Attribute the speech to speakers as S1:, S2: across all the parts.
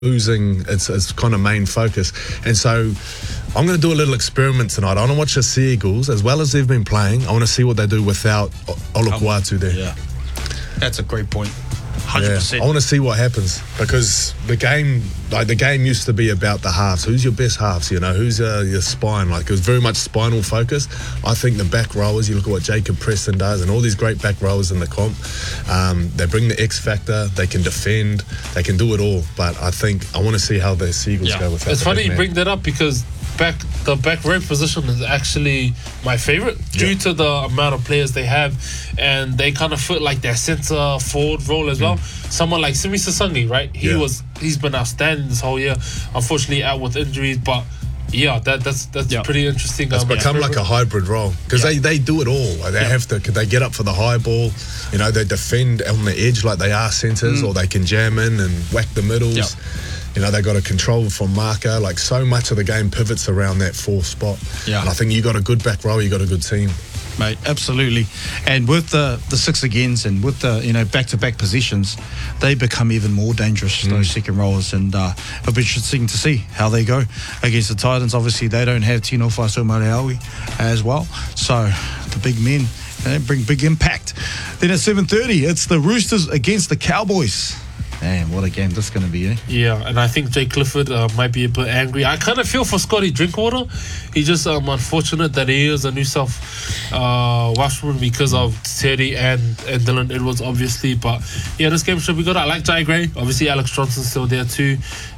S1: losing its kind of main focus. And so I'm going to do a little experiment tonight. I want to watch the Sea Eagles, as well as they've been playing. I want to see what they do without Olukwatu there.
S2: Yeah, that's a great point. 100%.
S1: Yeah, I want to see what happens, because the game used to be about the halves. Who's your best halves? Who's your spine? Like, it was very much spinal focus. I think the back rowers, you look at what Jacob Preston does and all these great back rowers in the comp, they bring the X factor, they can defend, they can do it all. But I want to see how the Seagulls go with that.
S3: It's funny you bring that up, because the back row position is actually my favorite due to the amount of players they have, and they kind of fit like their centre forward role as well. Someone like Simi Sasangi, right? He's been outstanding this whole year. Unfortunately, out with injuries, but that's pretty interesting.
S1: It's become like a hybrid role, because they do it all. Like, they get up for the high ball. They defend on the edge like they are centres, or they can jam in and whack the middles. They got a control from marker. Like, so much of the game pivots around that fourth spot. And I think you got a good back row, you got a good team.
S2: Mate, absolutely. And with the six agains and with the back-to-back positions, they become even more dangerous, those second rowers. And it'll be interesting to see how they go against the Titans. Obviously, they don't have Tino Faiso-Maleaui as well. So the big men bring big impact. Then at 7:30, it's the Roosters against the Cowboys. Man, what a game this is going to be, eh?
S3: Yeah, and I think Jake Clifford might be a bit angry. I kind of feel for Scotty Drinkwater. He's just unfortunate that he is a New South Washburn because of Teddy and Dylan Edwards, obviously. But yeah, this game should be good. I like Jai Gray. Obviously, Alex Johnson's still there too.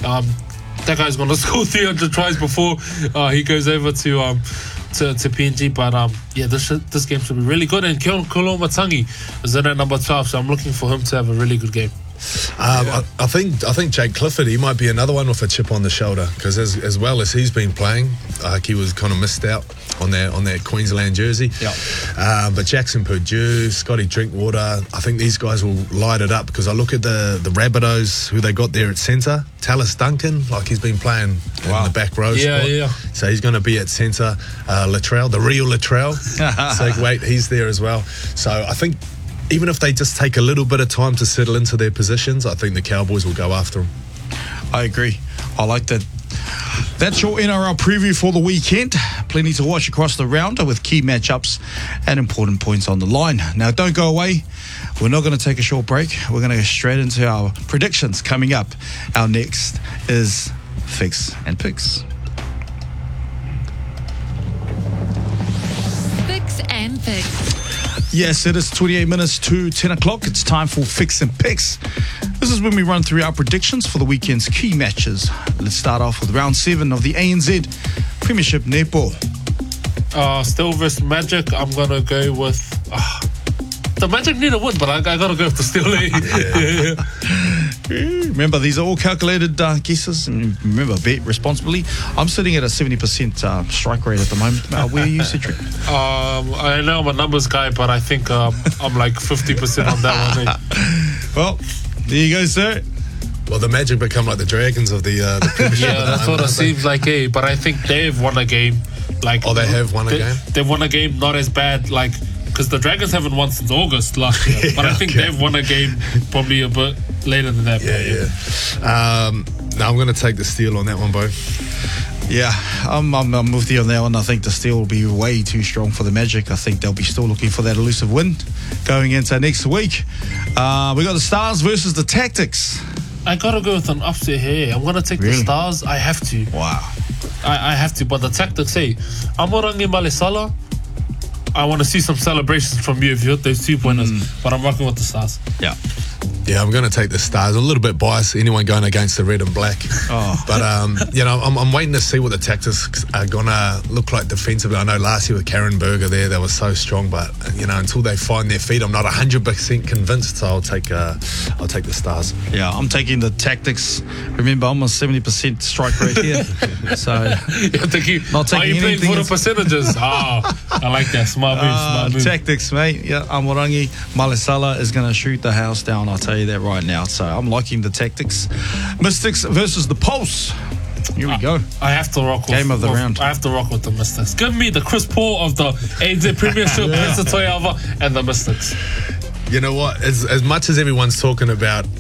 S3: That guy's going to score 300 tries before he goes over to PNG. But this game should be really good. And Kolo Matangi is in at number 12, so I'm looking for him to have a really good game.
S1: I think Jake Clifford, he might be another one with a chip on the shoulder, because as well as he's been playing, he was kind of missed out on that Queensland jersey. But Jackson Purdue, Scotty Drinkwater, I think these guys will light it up, because I look at the Rabbitohs, who they got there at centre. Tallis Duncan, like, he's been playing in the back row spot. So he's going to be at centre. Latrell, the real Latrell, Segwait, he's there as well. So I think even if they just take a little bit of time to settle into their positions, I think the Cowboys will go after them.
S2: I agree. I like that. That's your NRL preview for the weekend. Plenty to watch across the rounder with key matchups and important points on the line. Now, don't go away. We're not going to take a short break. We're going to go straight into our predictions coming up. Our next is Fix and Picks.
S4: Fix and Picks.
S2: Yes, it is 28 minutes to 10 o'clock. It's time for Fix and Picks. This is when we run through our predictions for the weekend's key matches. Let's start off with round 7 of the ANZ Premiership Netball.
S3: Still versus Magic. I'm going to go with... the Magic need a win, but I got to go with the Steel.
S2: Remember, these are all calculated guesses. And remember, bet responsibly. I'm sitting at a 70% strike rate at the moment. Where are you, Cedric?
S3: I know I'm a numbers guy, but I think I'm like 50% on that one.
S2: Well, there you go, sir.
S1: Well, the Magic become like the Dragons of the Premiership.
S3: Yeah, that's what it seems like, eh? But I think they've won a game. Like,
S1: they have won a game?
S3: They've won a game not as bad, like... Because the Dragons haven't won since August last year. But I think they've won a game probably a bit later than that.
S1: No, I'm going to take the Steel on that one, Bo.
S2: Yeah, I'm with you on that one. I think the Steel will be way too strong for the Magic. I think they'll be still looking for that elusive win going into next week. We got the Stars versus the Tactics.
S3: I got to go with an upset here. I'm going to take the Stars. I have to.
S2: Wow.
S3: I have to. But the Tactics, hey, Amorangi Malesala, I want to see some celebrations from you if you hit those 2-pointers, but I'm rocking with the Stars.
S1: Yeah, I'm going to take the Stars. I'm a little bit biased, anyone going against the red and black. But, I'm waiting to see what the Tactics are going to look like defensively. I know last year with Karen Berger there, they were so strong, but, until they find their feet, I'm not 100% convinced, so I'll take the Stars.
S2: Yeah, I'm taking the Tactics. Remember, I'm on 70% strike rate here. So,
S3: not taking anything. Are you playing for the percentages? I like that. Smart move.
S2: Tactics, mate. Yeah, Amorangi Malesala is going to shoot the house down, I'll tell you that right now. So I'm liking the Tactics. Mystics versus the Pulse. Here we go.
S3: I have to rock with
S2: Game of the round.
S3: I have to rock with the Mystics. Give me the Chris Paul of the ANZ Premiership, Prince Toyava, and the Mystics.
S1: You know what? As much as everyone's talking about,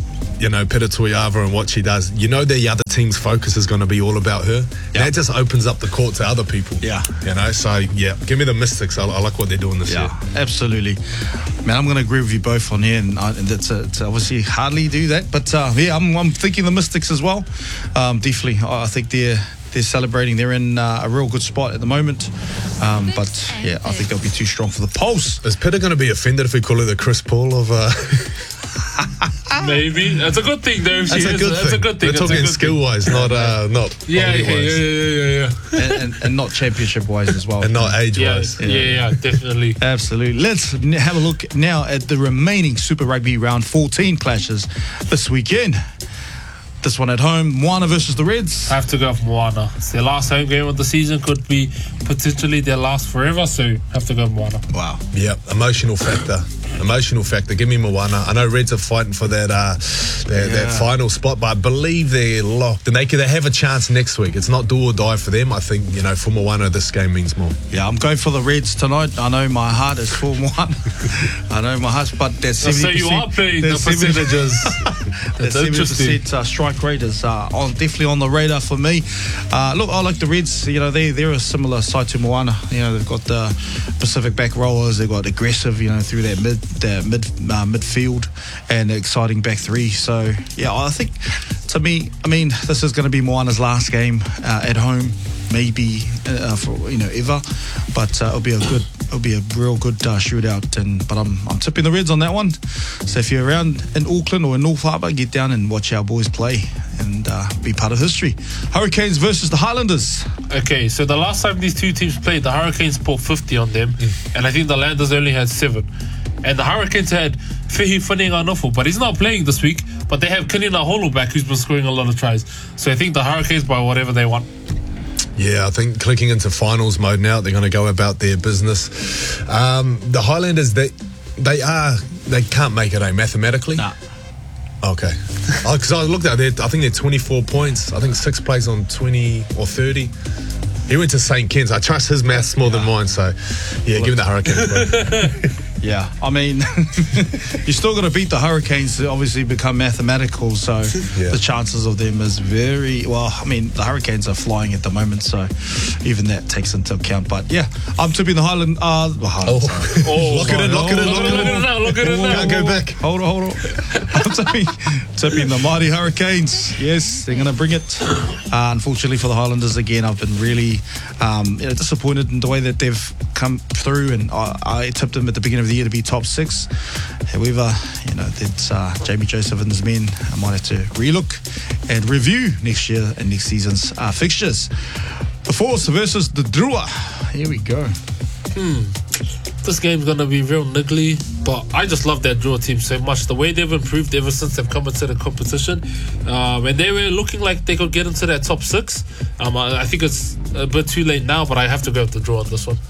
S1: you know, Peta Toiava and what she does, you know, the other team's focus is going to be all about her.
S2: Yeah.
S1: That just opens up the court to other people.
S2: Yeah.
S1: You know, so yeah, give me the Mystics. I like what they're doing this year.
S2: Absolutely. Man, I'm going to agree with you both on here, and it's obviously hardly do that, but yeah, I'm thinking the Mystics as well. Definitely, I think they're celebrating. They're in a real good spot at the moment, but yeah, I think they'll be too strong for the Pulse.
S1: Is Peta going to be offended if we call her the Chris Paul of...
S3: Maybe. That's a good thing, though.
S1: That's a good thing. We're talking skill-wise, not
S3: Yeah.
S2: And not championship-wise as well.
S1: and not age-wise.
S3: Yeah, definitely.
S2: Absolutely. Let's have a look now at the remaining Super Rugby Round 14 clashes this weekend. This one at home, Moana versus the Reds.
S3: I have to go with Moana. It's their last home game of the season, could be potentially their last forever, so have to go with Moana.
S2: Wow.
S1: Yep, emotional factor. Give me Moana. I know Reds are fighting for that final spot, but I believe they're locked, and they have a chance next week. It's not do or die for them. I think, you know, for Moana, this game means more.
S2: Yeah, I'm going for the Reds tonight. I know my heart is for Moana. I know my heart's, but that's 70%.
S3: So you are playing the percentages.
S2: That's 70% strike rate is definitely on the radar for me. Look, I like the Reds. You know, they're a similar side to Moana. You know, they've got the Pacific back rollers. They've got aggressive, you know, through that midfield and exciting back three. So yeah, I think to me, I mean, this is going to be Moana's last game at home, maybe for ever. But it'll be a real good shootout. But I'm tipping the Reds on that one. So if you're around in Auckland or in North Harbour, get down and watch our boys play and be part of history. Hurricanes versus the Highlanders.
S3: Okay, so the last time these two teams played, the Hurricanes poured 50 on them, and I think the Landers only had 7. And the Hurricanes had Whihi Whanenga-Nofo, but he's not playing this week. But they have Kinina Holo back, who's been scoring a lot of tries. So I think the Hurricanes by whatever they want.
S1: Yeah, I think clicking into finals mode now, they're going to go about their business. The Highlanders, they can't make it mathematically.
S2: Nah.
S1: Okay. Because I looked at it, I think they're 24 points. I think 6 plays on 20 or 30. He went to St. Ken's. I trust his maths more than mine, so yeah, give me the Hurricanes, bro.
S2: Yeah, I mean, you're still going to beat the Hurricanes to obviously become mathematical, so the chances of them is very, well, I mean, the Hurricanes are flying at the moment, so even that takes into account. But yeah, I'm tipping the Highland.
S1: Lock it in. Can't go back.
S2: Hold on. I'm tipping the mighty Hurricanes. Yes, they're going to bring it. Unfortunately for the Highlanders, again, I've been really disappointed in the way that they've come through, and I tipped them at the beginning of the year to be top 6. However, that's Jamie Joseph and his men. I might have to relook and review next year and next season's fixtures. The Force versus the Drua. Here we go.
S3: This game's going to be real niggly, but I just love that Drua team so much. The way they've improved ever since they've come into the competition. When they were looking like they could get into that top 6, I think it's a bit too late now, but I have to go with the Drua on this one.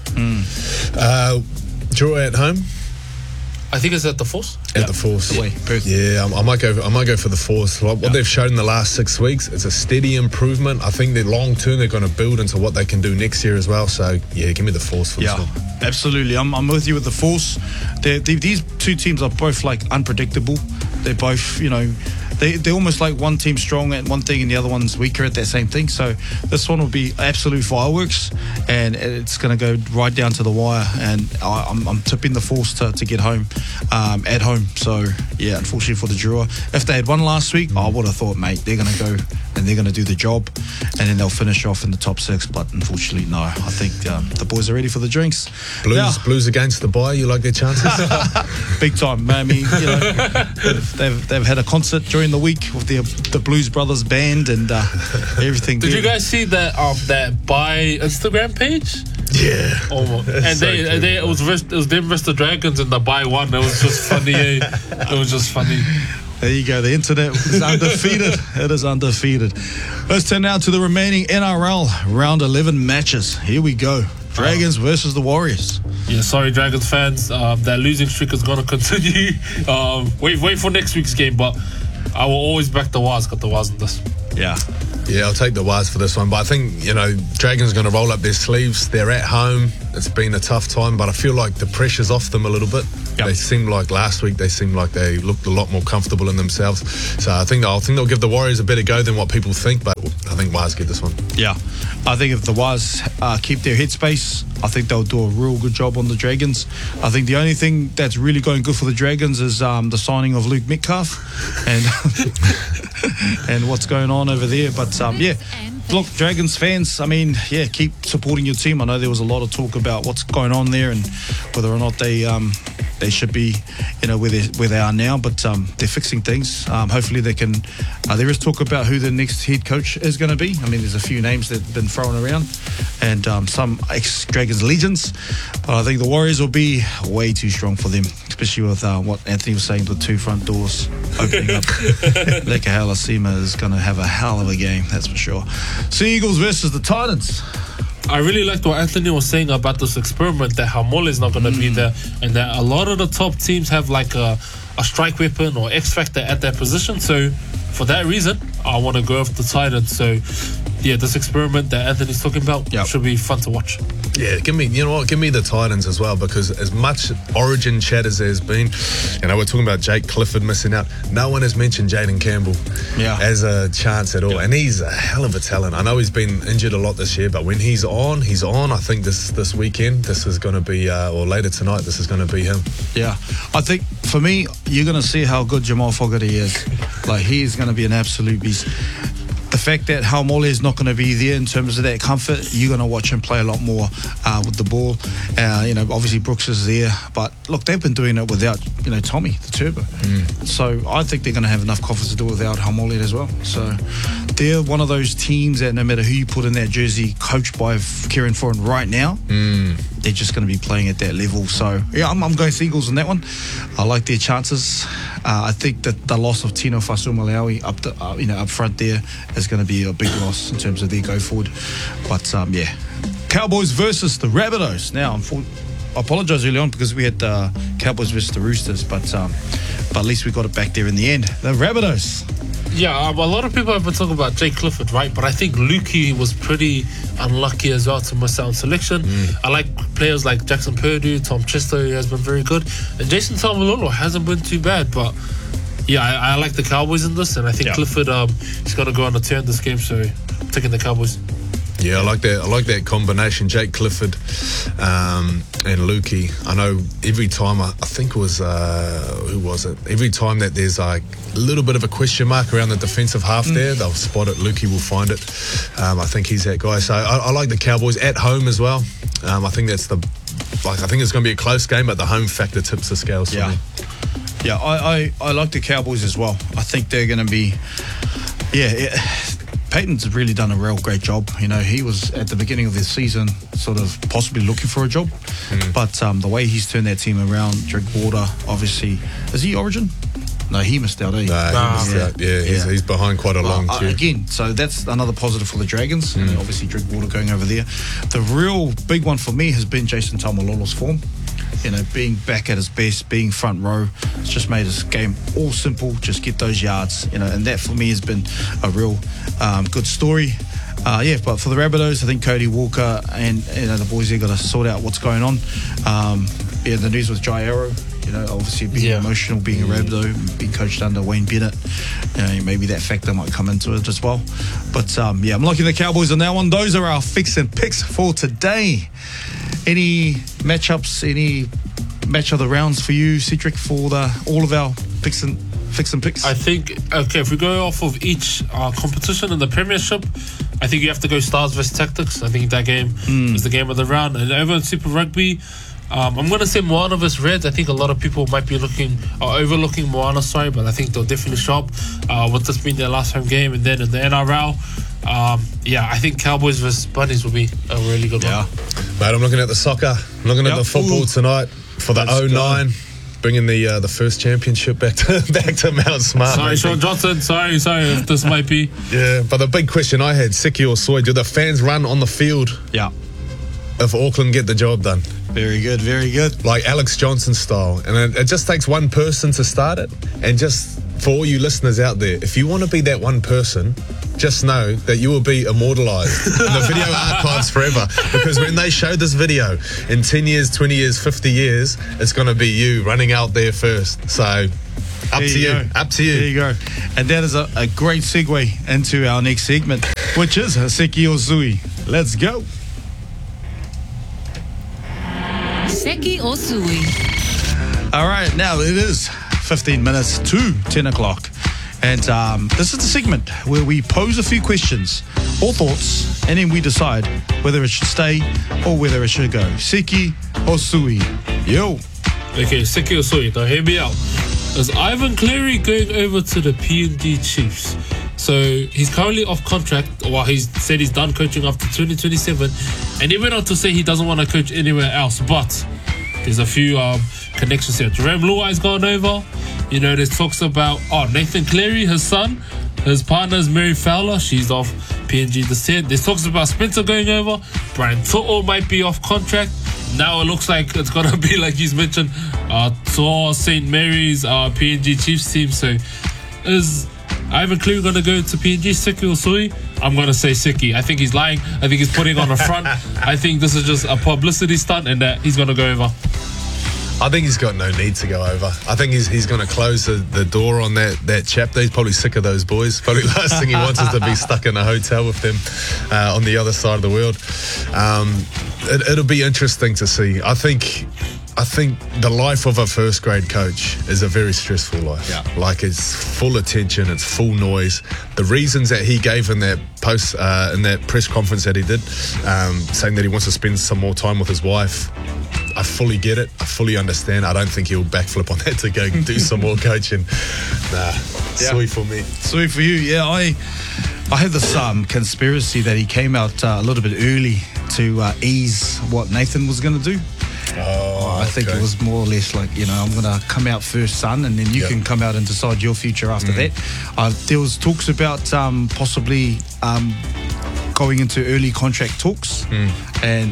S1: Drua at home?
S3: I think it's at the Force.
S1: At the Force.
S2: Away, Perth.
S1: Yeah, I might go for the Force. What they've shown in the last 6 weeks, it's a steady improvement. I think they're long term, they're going to build into what they can do next year as well. So yeah, give me the Force for this one.
S2: Absolutely. I'm with you with the Force. These two teams are both like unpredictable. They're both, they're almost like one team strong at one thing and the other one's weaker at that same thing. So this one will be absolute fireworks, and it's going to go right down to the wire. And I'm tipping the Force to get home at home. So yeah, unfortunately for the Drua, if they had won last week, I would have thought, mate, they're going to go and they're going to do the job, and then they'll finish off in the top 6. But unfortunately, no. I think the boys are ready for the drinks.
S1: Blues against the bye. You like their chances?
S2: Big time. I mean, they've had a concert during the week with the Blues Brothers band and everything.
S3: Did you guys see that by Instagram page?
S1: Yeah.
S3: Almost. And it was them versus the Dragons and the by one. It was just funny. It was just funny.
S2: There you go. The internet is undefeated. It is undefeated. Let's turn now to the remaining NRL round 11 matches. Here we go. Dragons versus the Warriors.
S3: Yeah, sorry, Dragons fans. That losing streak is going to continue. Wait for next week's game, but I will always back the Waz. Got the Waz in this.
S1: Yeah, I'll take the Waz for this one. But I think, Dragons are going to roll up their sleeves. They're at home. It's been a tough time, but I feel like the pressure's off them a little bit.
S2: Yep.
S1: They seemed like last week, they seemed like they looked a lot more comfortable in themselves. So I think they'll give the Warriors a better go than what people think, but I think Waz get this one.
S2: Yeah, I think if the Waz keep their headspace, I think they'll do a real good job on the Dragons. I think the only thing that's really going good for the Dragons is the signing of Luke Metcalf and and what's going on over there. But yeah, look, Dragons fans, I mean, yeah, keep supporting your team. I know there was a lot of talk about what's going on there and whether or not they should be, where they are now, but they're fixing things. Hopefully they can. There is talk about who the next head coach is going to be. I mean, there's a few names that have been thrown around, and some ex-Dragons legends. I think the Warriors will be way too strong for them, especially with what Anthony was saying, the two front doors opening up. Leka Halasima is going to have a hell of a game, that's for sure. Sea Eagles versus the Titans.
S3: I really liked what Anthony was saying about this experiment, that Haumole is not going to be there, and that a lot of the top teams have like a strike weapon or X factor at that position. So for that reason, I want to go with the Titans. So yeah, this experiment that Anthony's talking about should be fun to watch.
S1: Yeah, give me the Titans as well, because as much Origin chat as there's been, we're talking about Jake Clifford missing out. No one has mentioned Jaden Campbell as a chance at all, and he's a hell of a talent. I know he's been injured a lot this year, but when he's on. I think this weekend, this is going to be, or later tonight, this is going to be him.
S2: Yeah, I think for me, you're going to see how good Jamal Fogarty is. Like, he is going to be an absolute beast. The fact that Haumole is not going to be there in terms of that comfort, you're going to watch him play a lot more with the ball. Obviously Brooks is there, but look, they've been doing it without, Tommy, the Turbo. So I think they're going to have enough confidence to do it without Haumole as well. So they're one of those teams that no matter who you put in that jersey, coached by Kieran Foran right now, they're just going to be playing at that level. So yeah, I'm going with Eagles on that one. I like their chances. I think that the loss of Tino Fa'asuamaleaui up front there is going to be a big loss in terms of their go forward. But yeah, Cowboys versus the Rabbitohs. Now, I apologise early on because we had Cowboys versus the Roosters, but at least we got it back there in the end. The Rabbitohs.
S3: Yeah, a lot of people have been talking about Jake Clifford, right? But I think Lukey was pretty unlucky as well to miss out on selection. I like players like Jackson Purdue, Tom Chester, who has been very good, and Jason Taumalolo hasn't been too bad. But yeah, I like the Cowboys in this, and I think Clifford he's going to go on a turn this game, so I'm taking the Cowboys.
S1: Yeah, I like that combination, Jake Clifford and Lukey. I know every time, I think it was, who was it? Every time that there's like a little bit of a question mark around the defensive half there, they'll spot it. Lukey will find it. I think he's that guy. So I like the Cowboys at home as well. I think that's I think it's going to be a close game, but the home factor tips the scales for me.
S2: Yeah, I like the Cowboys as well. I think they're going to be, Peyton's really done a real great job. He was at the beginning of the season sort of possibly looking for a job, but the way he's turned that team around, Drinkwater, obviously, is he Origin? No, he missed out.
S1: No, he missed out. Yeah, he's behind quite a long queue.
S2: Again, so that's another positive for the Dragons. Obviously, Drinkwater going over there. The real big one for me has been Jason Taumalolo's form. Being back at his best, being front row, it's just made his game all simple. Just get those yards, and that for me has been a real good story. But for the Rabbitohs, I think Cody Walker and the boys there got to sort out what's going on. The news with Jai Arrow, obviously being emotional, being a Rabbitoh, being coached under Wayne Bennett, maybe that factor might come into it as well. But I'm liking the Cowboys on that one. Those are our fix and picks for today. Any matchups, any match of the rounds for you, Cedric, for all of our fix and picks? I think,
S3: if we go off of each competition in the Premiership, I think you have to go Stars versus Tactics. I think that game is the game of the round. And over in Super Rugby, I'm going to say Moana vs Reds. I think a lot of people might be overlooking Moana, but I think they'll definitely show up with this being their last home game. And then in the NRL, I think Cowboys vs Bunnies will be a really good one.
S1: Mate, I'm looking at the soccer. I'm looking at the football tonight for the 09. Bringing the first championship back to Mount Smart.
S3: Sorry, Sean Johnson. Sorry if this might be.
S1: Yeah, but the big question I had, Siki or Soy, do the fans run on the field?
S2: Yeah.
S1: If Auckland get the job done?
S2: Very good, very good.
S1: Like Alex Johnson style. And it just takes one person to start it. And just for all you listeners out there, if you want to be that one person, just know that you will be immortalized in the video archives forever. Because when they show this video in 10 years, 20 years, 50 years, it's going to be you running out there first. So up to you. Up to you.
S2: There you go. And that is a great segue into our next segment, which is Seki or Sui. Let's go.
S4: Seki or Sui.
S2: All right, now it is 15 minutes to 10 o'clock. And this is the segment where we pose a few questions or thoughts, and then we decide whether it should stay or whether it should go. Seki or Sui? Yo.
S3: Okay, Seki or Sui. Now hear me out. Is Ivan Cleary going over to the PNG Chiefs? So he's currently off contract. Well, he's said he's done coaching after 2027, and he went on to say he doesn't want to coach anywhere else. But there's a few connections here. Jarome Luai's gone over. You know, there's talks about Nathan Cleary, his son, his partner is Mary Fowler. She's off PNG descent. There's talks about Spencer going over. Brian To'o might be off contract. Now it looks like it's gonna be, like he's mentioned, Toa St. Mary's PNG Chiefs team. So is Ivan Cleary gonna go to PNG? Seki or Sui? I'm gonna say Seki. I think he's lying. I think he's putting on a front. I think this is just a publicity stunt, and that he's gonna go over.
S1: I think he's got no need to go over. I think he's going to close the door on that chapter. He's probably sick of those boys. Probably the last thing he wants is to be stuck in a hotel with them on the other side of the world. It'll be interesting to see. I think the life of a first grade coach is a very stressful life.
S2: Yeah.
S1: Like, it's full attention, it's full noise. The reasons that he gave in that post in that press conference that he did, saying that he wants to spend some more time with his wife, I fully get it. I fully understand. I don't think he'll backflip on that to go do some more coaching. Nah, Sui for me.
S2: Sui for you. Yeah, I have this conspiracy that he came out a little bit early to ease what Nathan was going to do. I think it was more or less like, I'm going to come out first, son, and then you can come out and decide your future after that. There was talks about possibly going into early contract talks, and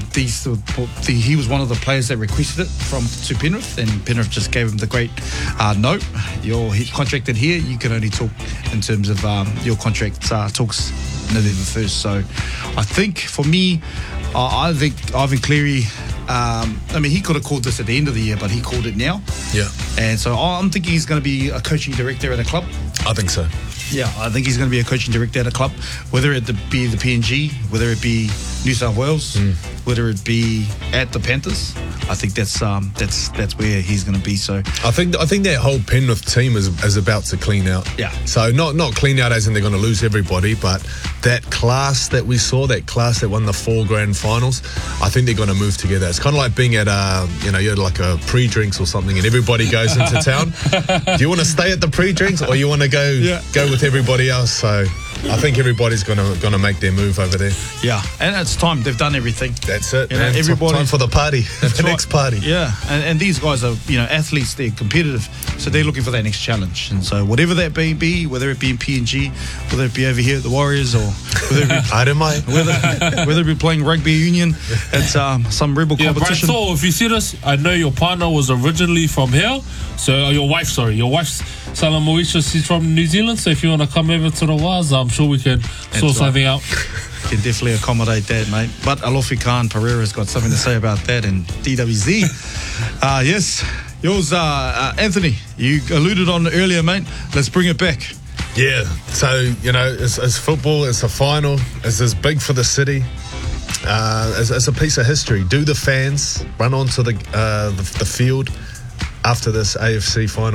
S2: he was one of the players that requested it to Penrith, and Penrith just gave him the great no, you're contracted here, you can only talk in terms of your contract talks November 1st. So I think for me, I think Ivan Cleary, he could have called this at the end of the year, but he called it now.
S1: Yeah.
S2: And so I'm thinking he's going to be a coaching director at a club.
S1: I think so.
S2: Yeah, I think he's going to be a coaching director at a club, whether it be the PNG, whether it be New South Wales, whether it be at the Panthers. I think that's where he's going to be. So
S1: I think that whole Penrith team is about to clean out.
S2: Yeah.
S1: So not clean out as in they're going to lose everybody, but that class that we saw, that class that won the 4 grand finals, I think they're going to move together. It's kind of like being at you're like a pre-drinks or something, and everybody goes into town. Do you want to stay at the pre-drinks, or you want to go with everybody else? So I think everybody's gonna make their move over there.
S2: Yeah, and it's time. They've done everything.
S1: That's it.
S2: Man. Everybody,
S1: time for the party. The next party.
S2: Yeah, and these guys are athletes. They're competitive, so they're looking for that next challenge. And so whatever that may be, whether it be in PNG, whether it be over here at the Warriors, or whether it be,
S1: I don't mind.
S2: whether it be playing rugby union at some rebel competition.
S3: Brian, so if you see this, I know your partner was originally from here. So your wife's Salamoisha, she's from New Zealand. So if you want to come over to the Waz, I'm sure we can sort something out.
S2: Can definitely accommodate that, mate. But Alofi Khan Pereira's got something to say about that in DWZ. Yes, yours, Anthony. You alluded on earlier, mate. Let's bring it back.
S1: Yeah. So it's football. It's a final. It's big for the city. It's a piece of history. Do the fans run onto the field after this AFC final?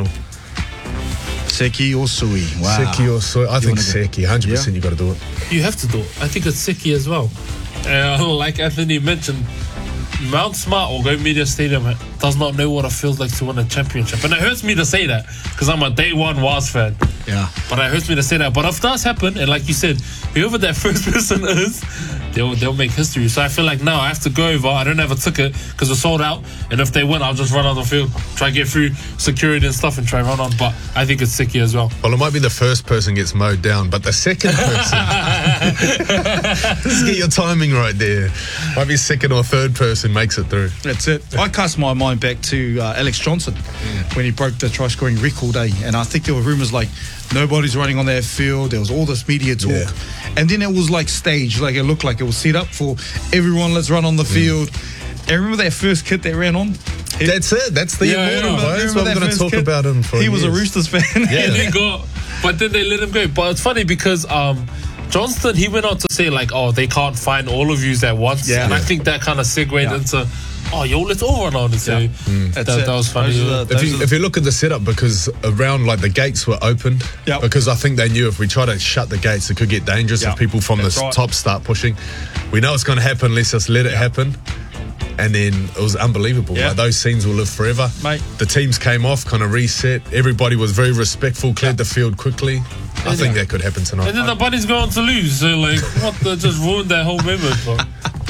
S2: Seki or Sui? Wow.
S1: Seki or Sui? I think Seki. 100%. You got to do it.
S3: You have to do it. I think it's Seki as well. Like Anthony mentioned, Mount Smart or Go Media Stadium does not know what it feels like to win a championship. And it hurts me to say that because I'm a day one Waz fan.
S2: Yeah.
S3: But it hurts me to say that. But if it does happen, and like you said, whoever that first person is, they'll make history. So I feel like now I have to go over. I don't have a ticket because it's sold out. And if they win, I'll just run on the field, try to get through security and stuff and try run on. But I think it's Seki as well.
S1: Well, it might be the first person gets mowed down, but the second person Just get your timing right there. Might be second or third person makes it through.
S2: That's it. I cast my mind back to Alex Johnson when he broke the try-scoring record, and I think there were rumours like nobody's running on that field. There was all this media talk.
S1: Yeah.
S2: And then it was like staged, like it looked like it was set up for everyone, let's run on the field. And remember that first kid that ran on?
S1: That's it. That's the immortal, boys.
S2: Remember
S1: I'm
S2: that
S1: going to
S2: first
S1: talk
S2: kid?
S1: about him for
S2: He was a
S1: years.
S2: Roosters fan.
S3: And he but then they let him go. But it's funny because Johnston, he went on to say like, oh, they can't find all of yous at once.
S2: Yeah.
S3: And I think that kind of segued into, oh, yo, let's all run on. So
S2: That's
S3: that
S2: it.
S3: was funny.
S2: Those are the-
S1: If you look at the setup, because around like the gates were opened,
S2: Yep.
S1: because I think they knew if we try to shut the gates, it could get dangerous
S2: Yep.
S1: if people from
S2: That's
S1: the
S2: right.
S1: top start pushing. We know it's going to happen. Let's just let it happen. And then it was unbelievable.
S2: Yeah.
S1: Like, those scenes will live forever.
S2: Mate.
S1: The teams came off, kind of reset. Everybody was very respectful, cleared the field quickly. I think that could happen tonight.
S3: And then the Bunnies go on to lose. So, like, what? They just ruined their whole moment. Bro.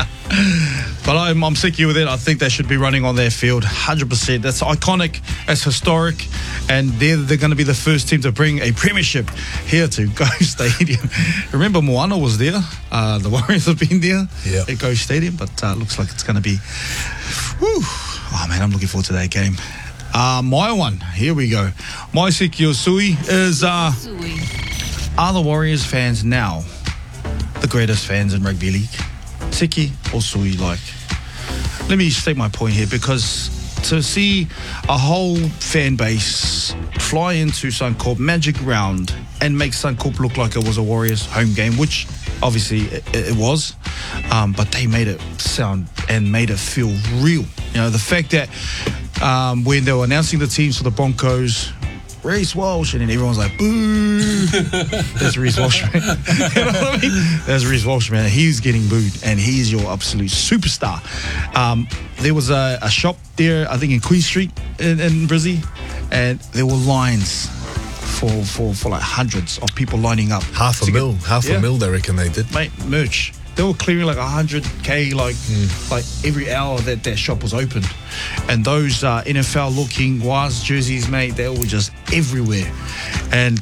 S2: But I'm sick with it. I think they should be running on their field 100%. That's iconic, that's historic, and they're going to be the first team to bring a premiership here to Go Stadium. Remember, Moana was there. The Warriors have been there at Go Stadium, but looks like it's going to be... Whew. Oh, man, I'm looking forward to that game. My one, here we go. My Seki Osui is...
S4: Sui.
S2: Are the Warriors fans now the greatest fans in rugby league? Seki or Sui, like? Let me state my point here, because to see a whole fan base fly into Suncorp Magic Round and make Suncorp look like it was a Warriors home game, which obviously it was, but they made it sound and made it feel real. You know, the fact that when they were announcing the teams for the Broncos, Reece Walsh, and then everyone's like, boo. There's Reece Walsh, man. You know what I mean? There's Reece Walsh, man. He's getting booed, and he's your absolute superstar. There was a shop there, I think in Queen Street in Brizzy, and there were lines for like hundreds of people lining up.
S1: Half a mil, they reckon they did.
S2: Mate, merch. They were clearing like 100K like every hour that shop was open. And those NFL looking Waz jerseys, mate, they were just everywhere. And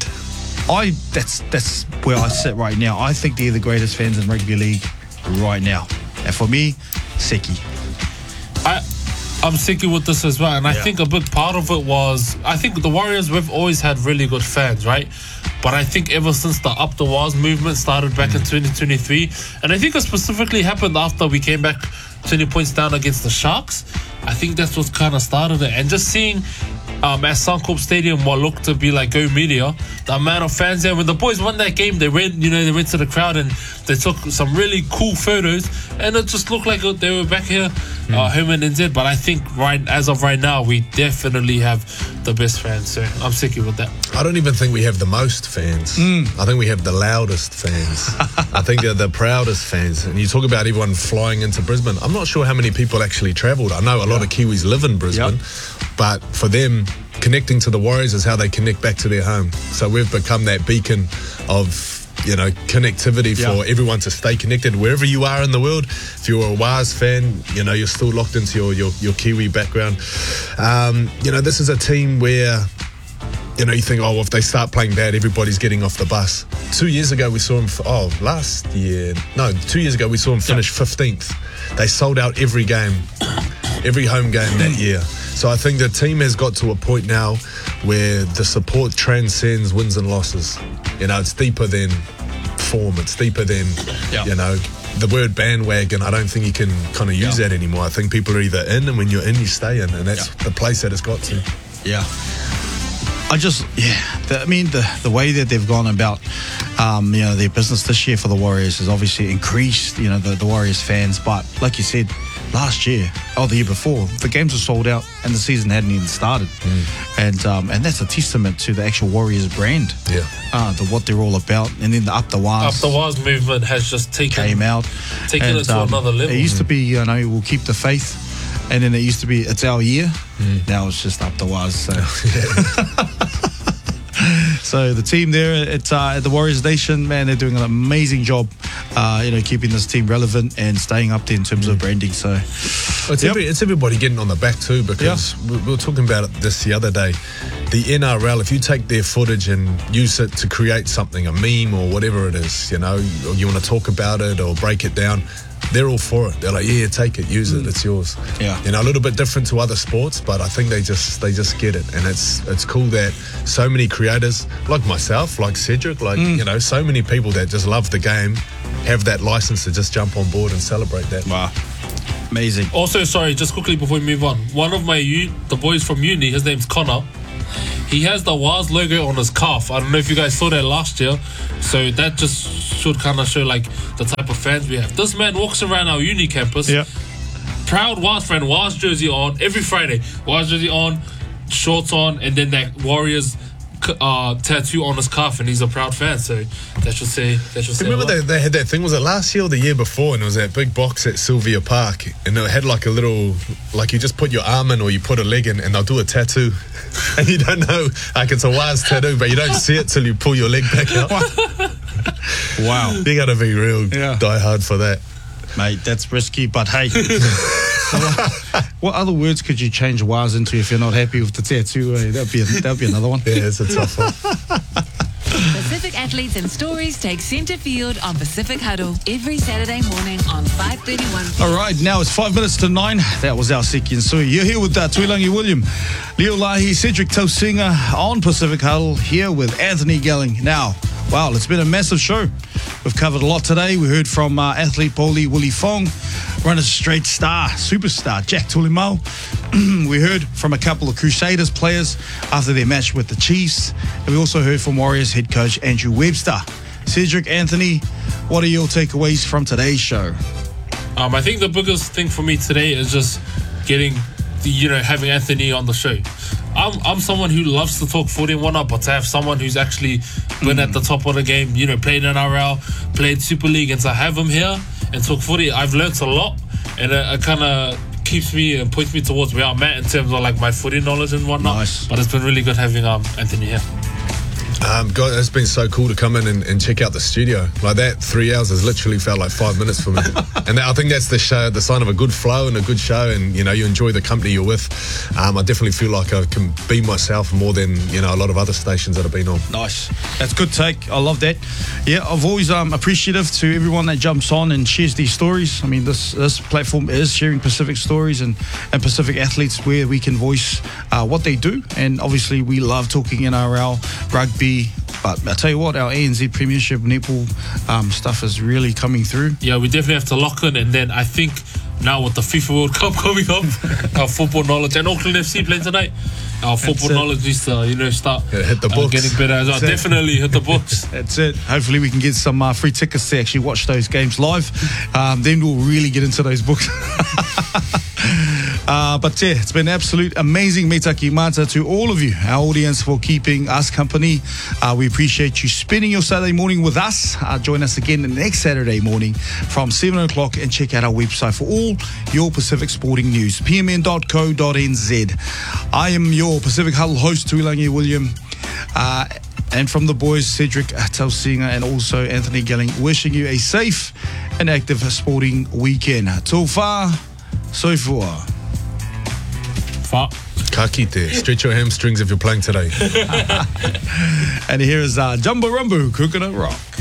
S2: that's where I sit right now. I think they're the greatest fans in rugby league right now. And for me, Seki.
S3: I'm sticking with this as well, and I think a big part of it was, I think the Warriors, we've always had really good fans, right? But I think ever since the Up the Wars movement started back in 2023, and I think it specifically happened after we came back 20 points down against the Sharks, I think that's what kind of started it. And just seeing at Suncorp Stadium what looked to be like Go Media, the amount of fans there. When the boys won that game, they went to the crowd and they took some really cool photos, and it just looked like they were back here, home in NZ. But I think as of right now, we definitely have the best fans. So I'm sticky with that.
S1: I don't even think we have the most fans. I think we have the loudest fans. I think they're the proudest fans. And you talk about everyone flying into Brisbane. I'm not sure how many people actually travelled. I know a lot of Kiwis live in Brisbane, but for them, connecting to the Warriors is how they connect back to their home. So we've become that beacon of connectivity for everyone to stay connected wherever you are in the world. If you're a Waz fan, you're still locked into your Kiwi background. This is a team where you think, if they start playing bad, everybody's getting off the bus. 2 years ago we saw him 2 years ago we saw him finish 15th. They sold out every game, every home game that year. So I think the team has got to a point now where the support transcends wins and losses. It's deeper than form. It's deeper than, the word bandwagon. I don't think you can kind of use that anymore. I think people are either in, and when you're in, you stay in. And that's the place that it's got to.
S2: Yeah. The way that they've gone about, their business this year for the Warriors has obviously increased, the Warriors fans. But like you said, last year, the year before, the games were sold out and the season hadn't even started. And that's a testament to the actual Warriors brand, to what they're all about. And then the Up the Waz
S3: movement has just taken
S2: it
S3: to another level.
S2: It used to be, we'll keep the faith. And then it used to be, it's our year. Now it's just Up the Waz. So. So the team there at the Warriors Nation, man, they're doing an amazing job, keeping this team relevant and staying up there in terms of branding. So
S1: It's everybody getting on the back too, because we were talking about this the other day. The NRL, if you take their footage and use it to create something, a meme or whatever it is, you know, or you want to talk about it or break it down, they're all for it. They're like, yeah, take it, use it, it's yours.
S2: Yeah.
S1: You know, a little bit different to other sports, but I think they just get it. And it's cool that so many creators, like myself, like Cedric, like, you know, so many people that just love the game have that license to just jump on board and celebrate that.
S2: Wow. Amazing.
S3: Also, sorry, just quickly before we move on, one of the boys from uni, his name's Connor. He has the Waz logo on his calf. I don't know if you guys saw that last year. So that just should kind of show like the type of fans we have. This man walks around our uni campus.
S2: Yeah.
S3: Proud Waz fan, Waz jersey on every Friday. Waz jersey on, shorts on, and then that Warriors tattoo on his calf, and he's a proud fan. So that should say.
S1: Remember they had that thing, was it last year or the year before, and it was that big box at Sylvia Park, and it had like a little, like you just put your arm in or you put a leg in and they'll do a tattoo and you don't know, like it's a Waz tattoo, but you don't see it till you pull your leg back out.
S2: Wow.
S1: You gotta be real die hard for that.
S2: Mate, that's risky, but hey. What other words could you change Waz into if you're not happy with the tattoo? That'd be another one.
S1: Yeah, it's a tough one.
S4: Pacific Athletes and Stories take centre field on Pacific Huddle every Saturday morning on 5:31.
S2: All right, now it's 5 minutes to 9. That was our Seki and Sui. You're here with Tuilangi William, Leo Lahi, Cedric Tausinga on Pacific Huddle, here with Anthony Gelling. Now, wow, it's been a massive show. We've covered a lot today. We heard from athlete Poli Willie Fong, runner straight star, superstar Jack Tulimau. We heard from a couple of Crusaders players after their match with the Chiefs. And we also heard from Warriors head coach Andrew Webster. Cedric, Anthony, what are your takeaways from today's show?
S3: I think the biggest thing for me today is just having Anthony on the show. I'm someone who loves to talk 41 up, but to have someone who's actually been at the top of the game, played NRL, played Super League, and to have him here and talk 40, I've learnt a lot, and it kind of keeps me and points me towards where I'm at in terms of like my footy knowledge and whatnot.
S2: Nice.
S3: But it's been really good having Anthony here.
S1: God, it's been so cool to come in and check out the studio. Like that 3 hours has literally felt like 5 minutes for me. And I think that's the sign of a good flow and a good show, and you enjoy the company you're with. I definitely feel like I can be myself more than a lot of other stations that I've been on.
S2: Nice. That's a good take. I love that. Yeah, I've always appreciative to everyone that jumps on and shares these stories. I mean, this platform is sharing Pacific stories and Pacific athletes where we can voice what they do. And obviously we love talking NRL, rugby, but I tell you what, our ANZ Premiership netball stuff is really coming through.
S3: Yeah, we definitely have to lock in, and then I think now with the FIFA World Cup coming up, our football knowledge, and Auckland FC playing tonight, our football knowledge needs to start
S1: hit the books.
S3: Getting better as well. Definitely hit the books.
S2: That's it. Hopefully we can get some free tickets to actually watch those games live. Then we'll really get into those books. But yeah, it's been absolute amazing. Me taki mata to all of you, our audience, for keeping us company. We appreciate you spending your Saturday morning with us. Join us again the next Saturday morning from 7 o'clock and check out our website for all your Pacific sporting news, pmn.co.nz. I am your Pacific Huddle host, Tuilangi William. And from the boys, Cedric Tausinga and also Anthony Gelling, wishing you a safe and active sporting weekend. Tō whā, soifua.
S1: Ka kite. Stretch your hamstrings if you're playing today.
S2: And here is Jumbo Rumbu, Coconut Rock.